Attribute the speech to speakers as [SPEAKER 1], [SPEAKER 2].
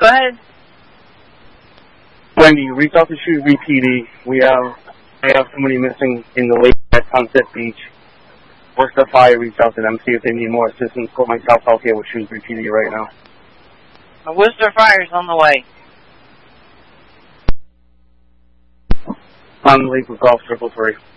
[SPEAKER 1] Go ahead.
[SPEAKER 2] Wendy, reach out to Shrewsbury PD. I have somebody missing in the lake at Sunset Beach. Worcester Fire, reach out to them, see if they need more assistance. Put myself out here with Shrewsbury PD right now.
[SPEAKER 1] Worcester Fire's on the way.
[SPEAKER 2] On the lake with Golf Triple 3.